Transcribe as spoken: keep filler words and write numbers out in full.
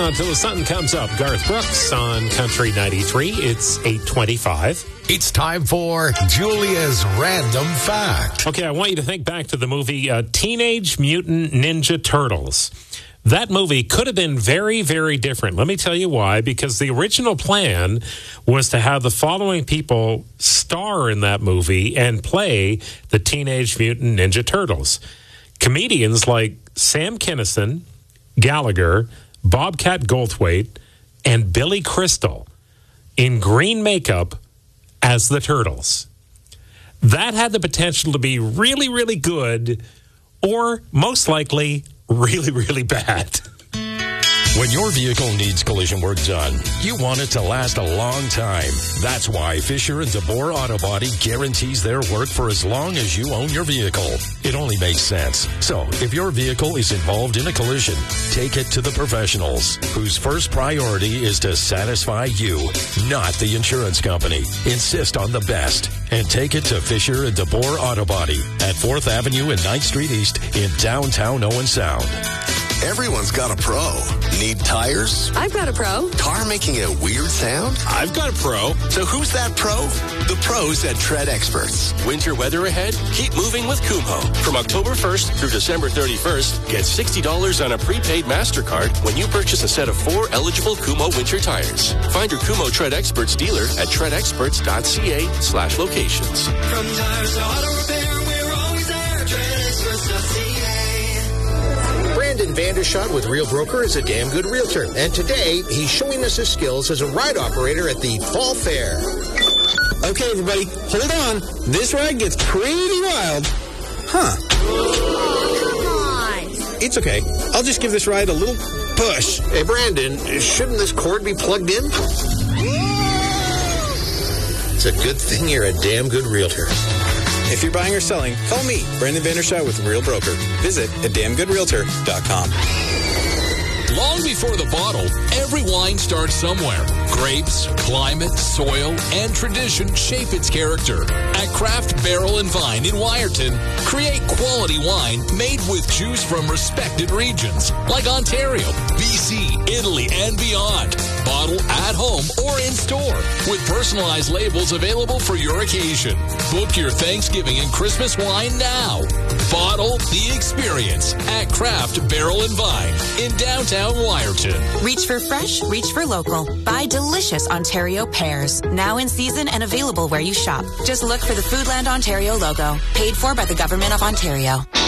on until the sun comes up. Garth Brooks on Country ninety-three. It's eight twenty-five. It's time for Julia's Random Fact. Okay, I want you to think back to the movie uh, Teenage Mutant Ninja Turtles. That movie could have been very, very different. Let me tell you why. Because the original plan was to have the following people star in that movie and play the Teenage Mutant Ninja Turtles. Comedians like Sam Kinison, Gallagher, Bobcat Goldthwait, and Billy Crystal in green makeup as the Turtles. That had the potential to be really, really good, or most likely really, really bad. When your vehicle needs collision work done, you want it to last a long time. That's why Fisher and DeBoer Auto Body guarantees their work for as long as you own your vehicle. It only makes sense. So, if your vehicle is involved in a collision, take it to the professionals, whose first priority is to satisfy you, not the insurance company. Insist on the best, and take it to Fisher and DeBoer Auto Body at fourth Avenue and ninth Street East in downtown Owen Sound. Everyone's got a pro. Need tires? I've got a pro. Car making a weird sound? I've got a pro. So who's that pro? The pros at Tread Experts. Winter weather ahead? Keep moving with Kumho. From October first through December thirty-first, get sixty dollars on a prepaid MasterCard when you purchase a set of four eligible Kumho winter tires. Find your Kumho Tread Experts dealer at treadexperts.ca slash locations. From tires to auto repair, we're always there. tread experts dot c a. Brandon Vandershot with Real Broker is a damn good realtor. And today, he's showing us his skills as a ride operator at the Fall Fair. Okay, everybody, hold on. This ride gets pretty wild. Huh. Oh, come on. It's okay. I'll just give this ride a little push. Hey, Brandon, shouldn't this cord be plugged in? It's a good thing you're a damn good realtor. If you're buying or selling, call me, Brandon Vandershot with Real Broker. Visit a damn good realtor dot com. Long before the bottle, every wine starts somewhere. Grapes, climate, soil, and tradition shape its character. At Craft Barrel and Vine in Wyerton, create quality wine made with juice from respected regions like Ontario, B C, Italy, and beyond. Bottle at home or in store with personalized labels available for your occasion. Book your Thanksgiving and Christmas wine now. Bottle the experience at Craft Barrel and Vine in downtown Wyerton. Reach for fresh, reach for local. Buy delicious Ontario pears. Now in season and available where you shop. Just look for the Foodland Ontario logo. Paid for by the Government of Ontario.